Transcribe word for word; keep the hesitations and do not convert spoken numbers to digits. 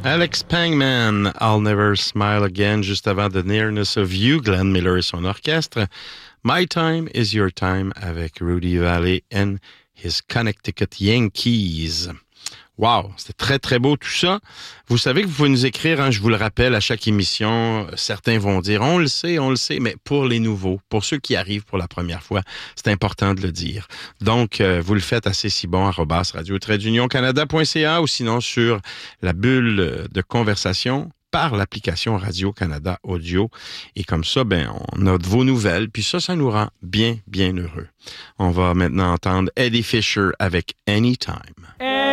Alex Pangman, I'll Never Smile Again, juste avant The Nearness of You, Glenn Miller et son orchestre. My Time is Your Time avec Rudy Vallée and his Connecticut Yankees. Wow, c'était très, très beau tout ça. Vous savez que vous pouvez nous écrire, hein, je vous le rappelle, à chaque émission, certains vont dire « on le sait, on le sait », mais pour les nouveaux, pour ceux qui arrivent pour la première fois, c'est important de le dire. Donc, euh, vous le faites assez si bon, arobase radio trait d'union canada point c a ou sinon sur la bulle de conversation par l'application Radio-Canada Audio. Et comme ça, ben, on a vos nouvelles, puis ça, ça nous rend bien, bien heureux. On va maintenant entendre Eddie Fisher avec Anytime.